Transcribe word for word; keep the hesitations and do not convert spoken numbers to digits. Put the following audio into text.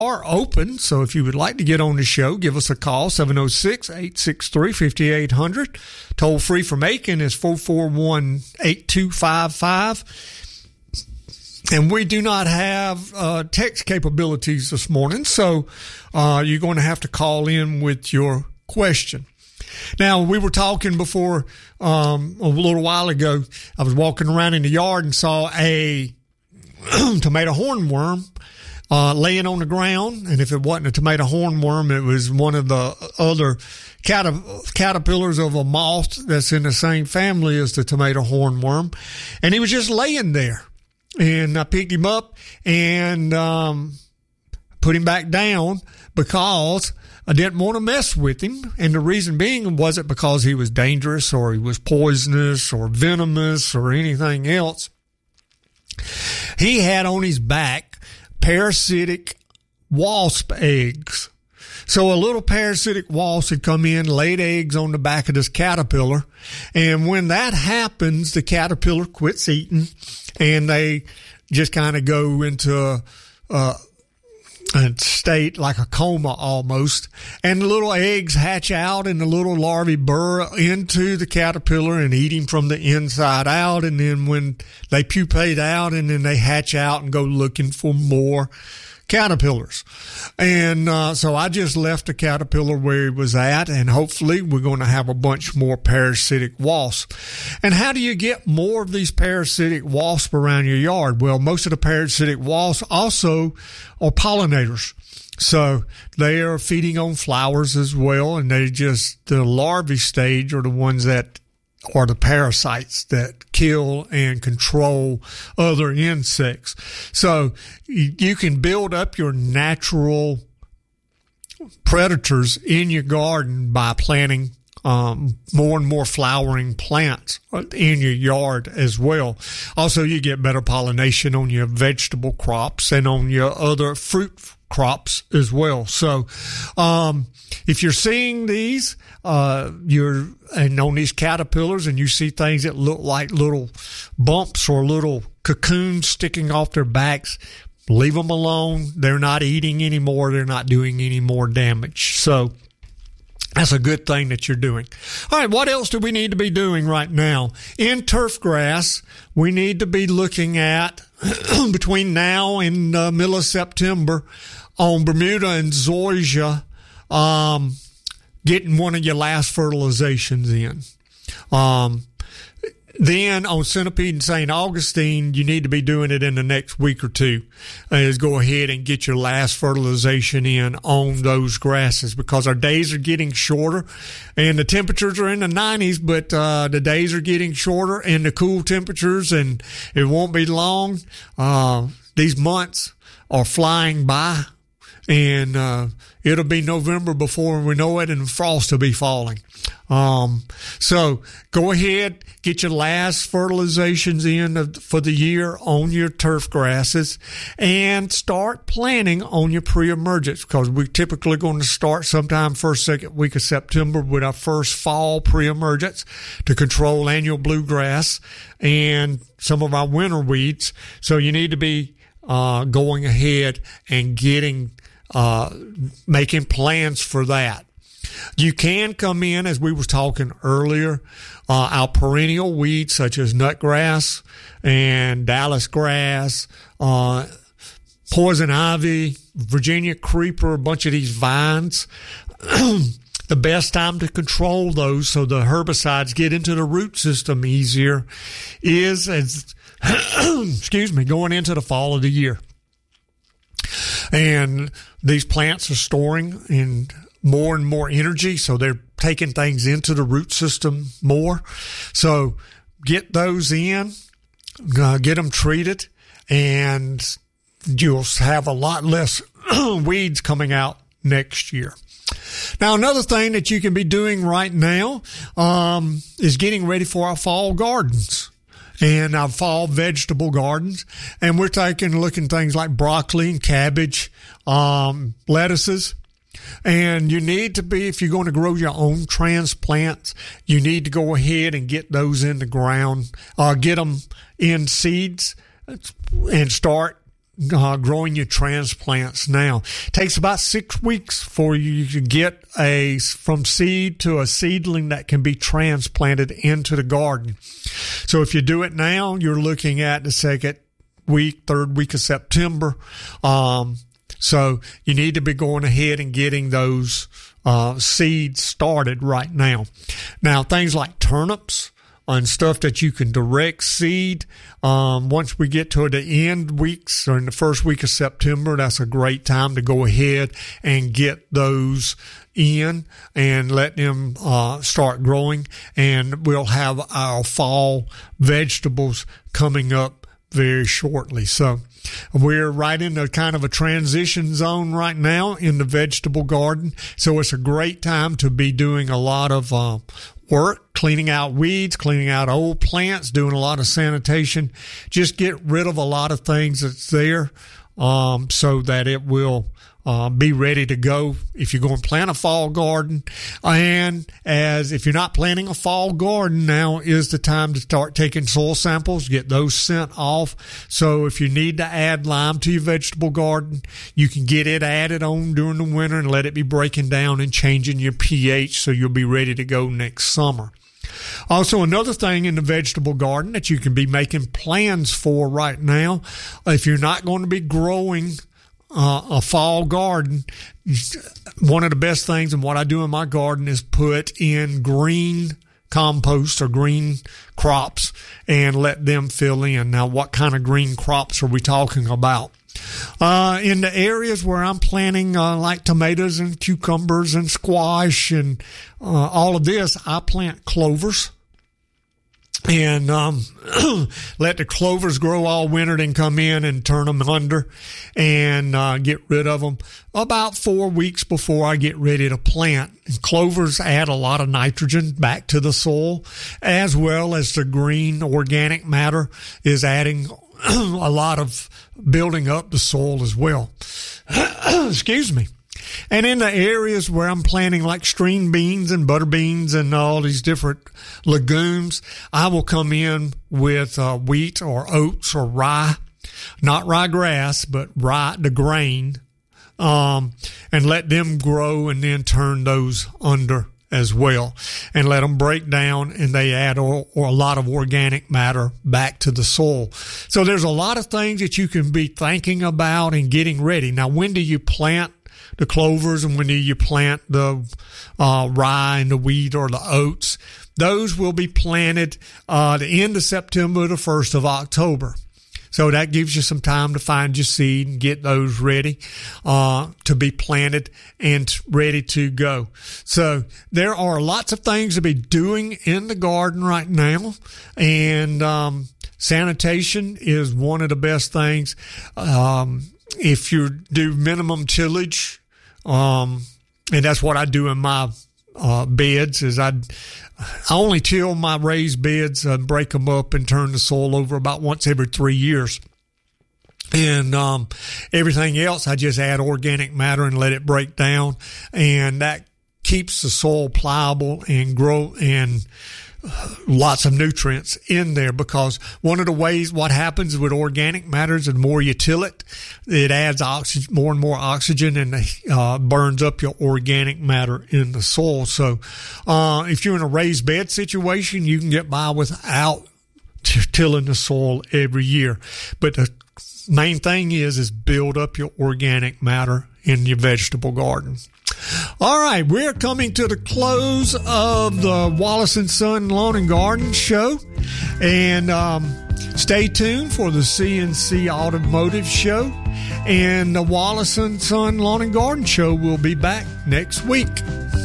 are open, so if you would like to get on the show, give us a call, seven oh six, eight six three, five eight zero zero. Toll free from Aiken is four four one, eight two five five. And we do not have uh, text capabilities this morning, so uh, you're going to have to call in with your question. Now, we were talking before um, a little while ago. I was walking around in the yard and saw a tomato hornworm Uh, laying on the ground, and if it wasn't a tomato hornworm, it was one of the other caterp- caterpillars of a moth that's in the same family as the tomato hornworm, and he was just laying there. And I picked him up and um, put him back down because I didn't want to mess with him, and the reason being wasn't because he was dangerous or he was poisonous or venomous or anything else. He had on his back parasitic wasp eggs. So a little parasitic wasp had come in, laid eggs on the back of this caterpillar. And when that happens, the caterpillar quits eating and they just kind of go into uh, a state like a coma almost. And the little eggs hatch out and the little larvae burrow into the caterpillar and eat him from the inside out. And then when they pupate out and then they hatch out and go looking for more caterpillars. And uh, so I just left the caterpillar where he was at, and hopefully we're going to have a bunch more parasitic wasps. And how do you get more of these parasitic wasps around your yard? Well, most of the parasitic wasps also are pollinators. So they are feeding on flowers as well, and they just, the larvae stage are the ones that are the parasites that kill and control other insects. So you can build up your natural predators in your garden by planting um, more and more flowering plants in your yard as well. Also, you get better pollination on your vegetable crops and on your other fruit crops as well. So, um, if you're seeing these, uh, you're, and on these caterpillars and you see things that look like little bumps or little cocoons sticking off their backs, leave them alone. They're not eating anymore. They're not doing any more damage. So that's a good thing that you're doing. All right, what else do we need to be doing right now? In turf grass, we need to be looking at between now and the uh, middle of September on Bermuda and Zoysia, um, getting one of your last fertilizations in. Um, then on Centipede and Saint Augustine, you need to be doing it in the next week or two. Uh, is go ahead and get your last fertilization in on those grasses because our days are getting shorter and the temperatures are in the nineties, but uh, the days are getting shorter and the cool temperatures, and it won't be long. Uh, these months are flying by. And uh, it'll be November before we know it, and frost will be falling. Um, so go ahead, get your last fertilizations in for the year on your turf grasses, and start planning on your pre-emergence, because we're typically going to start sometime first, second week of September with our first fall pre-emergence to control annual bluegrass and some of our winter weeds. So you need to be uh, going ahead and getting Uh, making plans for that. You can come in, as we were talking earlier, uh, our perennial weeds such as nutgrass and Dallas grass, uh, poison ivy, Virginia creeper, a bunch of these vines. The best time to control those so the herbicides get into the root system easier is, as excuse me, going into the fall of the year. And these plants are storing in more and more energy, so they're taking things into the root system more. So get those in, uh, get them treated, and you'll have a lot less weeds coming out next year. Now, another thing that you can be doing right now um, is getting ready for our fall gardens and our fall vegetable gardens. And we're taking a look at things like broccoli and cabbage, um, lettuces. And you need to be, if you're going to grow your own transplants, you need to go ahead and get those in the ground, uh, get them in seeds and start uh, growing your transplants now. It takes about six weeks for you to get a from seed to a seedling that can be transplanted into the garden. So if you do it now, you're looking at the second week, third week of September. Um, so you need to be going ahead and getting those uh, seeds started right now. Now, things like turnips and stuff that you can direct seed. Um, once we get to the end weeks or in the first week of September, that's a great time to go ahead and get those in and let them uh, start growing. And we'll have our fall vegetables coming up very shortly. So we're right in a kind of a transition zone right now in the vegetable garden. So it's a great time to be doing a lot of uh, work, cleaning out weeds, cleaning out old plants, doing a lot of sanitation. Just get rid of a lot of things that's there um, so that it will uh, be ready to go if you're going to plant a fall garden. And as if you're not planting a fall garden, now is the time to start taking soil samples, get those sent off. So if you need to add lime to your vegetable garden, you can get it added on during the winter and let it be breaking down and changing your pH so you'll be ready to go next summer. Also, another thing in the vegetable garden that you can be making plans for right now, if you're not going to be growing uh, a fall garden, one of the best things and what I do in my garden is put in green compost or green crops and let them fill in. Now, what kind of green crops are we talking about? Uh, in the areas where I'm planting, uh, like tomatoes and cucumbers and squash and uh, all of this, I plant clovers and um, let the clovers grow all winter, then come in and turn them under and uh, get rid of them about four weeks before I get ready to plant. And clovers add a lot of nitrogen back to the soil, as well as the green organic matter is adding a lot of building up the soil as well. Excuse me. And in the areas where I'm planting like string beans and butter beans and all these different legumes, I will come in with uh, wheat or oats or rye, not ryegrass, but rye, the grain, um, and let them grow and then turn those under as well and let them break down, and they add or, or a lot of organic matter back to the soil. So there's a lot of things that you can be thinking about and getting ready. Now, when do you plant the clovers and when do you plant the uh, rye and the wheat or the oats? Those will be planted uh, the end of September, the first of October. So that gives you some time to find your seed and get those ready uh, to be planted and ready to go. So there are lots of things to be doing in the garden right now, and um, sanitation is one of the best things. Um, if you do minimum tillage, um, and that's what I do in my uh, beds, is I I only till my raised beds and break them up and turn the soil over about once every three years. And um, everything else, I just add organic matter and let it break down. And that keeps the soil pliable and grow and lots of nutrients in there, because one of the ways what happens with organic matter is the more you till it, it adds oxygen, more and more oxygen, and uh, burns up your organic matter in the soil. So uh, if you're in a raised bed situation, you can get by without t- tilling the soil every year. But the main thing is, is build up your organic matter in your vegetable garden. All right, we're coming to the close of the Wallace and Son Lawn and Garden Show, and um, stay tuned for the C N C Automotive Show, and the Wallace and Son Lawn and Garden Show will be back next week.